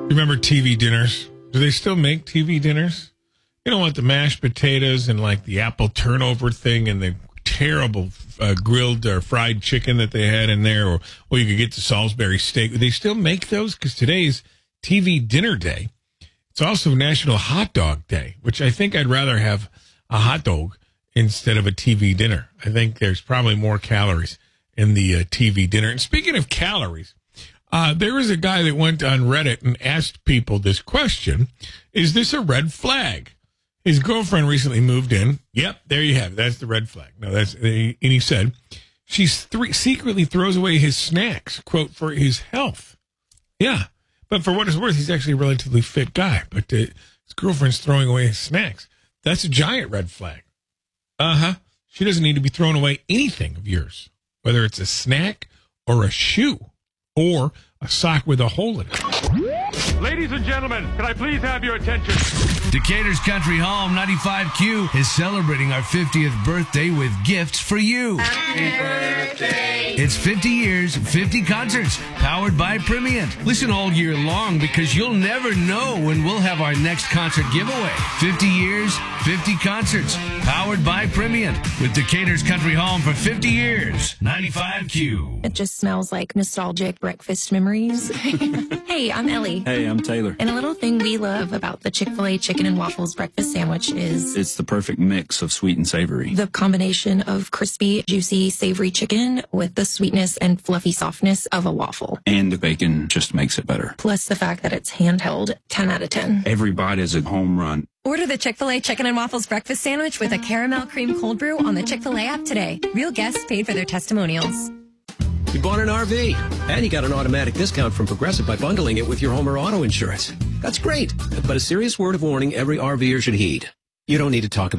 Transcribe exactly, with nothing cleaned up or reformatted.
Remember T V dinners? Do they still make T V dinners? You don't want the mashed potatoes and like the apple turnover thing and the terrible uh, grilled or fried chicken that they had in there, or, or you could get the Salisbury steak. Do they still make those? Because today's T V dinner day. It's also National Hot Dog Day, which I think I'd rather have a hot dog instead of a T V dinner. I think there's probably more calories in the uh, T V dinner. And speaking of calories, uh, there was a guy that went on Reddit and asked people this question: is this a red flag? His girlfriend recently moved in. Yep, there you have it. That's the red flag. No, that's and he said she th- secretly throws away his snacks, quote, for his health. Yeah, but for what it's worth, he's actually a relatively fit guy. But uh, his girlfriend's throwing away his snacks. That's a giant red flag. Uh huh. She doesn't need to be throwing away anything of yours, whether it's a snack or a shoe or a sock with a hole in it. Ladies and gentlemen, can I please have your attention? Decatur's Country Home ninety-five Q is celebrating our fiftieth birthday with gifts for you. Happy birthday. It's fifty years, fifty concerts, powered by Primient. Listen all year long because you'll never know when we'll have our next concert giveaway. fifty years, fifty concerts, powered by Primient. With Decatur's Country Home for fifty years. ninety-five Q. It just smells like nostalgic breakfast memories. Hey, I'm Ellie. Hey, I'm Taylor. And a little thing we love about the Chick-fil-A chicken and waffles breakfast sandwich is It's the perfect mix of sweet and savory. the combination of crispy, juicy, savory chicken with the sweetness and fluffy softness of a waffle. And the bacon just makes it better. Plus the fact that it's handheld, ten out of ten. Every bite is a home run. Order the Chick-fil-A Chicken and Waffles Breakfast Sandwich with a caramel cream cold brew on the Chick-fil-A app today. Real guests paid for their testimonials. You bought an R V, and you got an automatic discount from Progressive by bundling it with your home or auto insurance. That's great, but a serious word of warning every RVer should heed. You don't need to talk about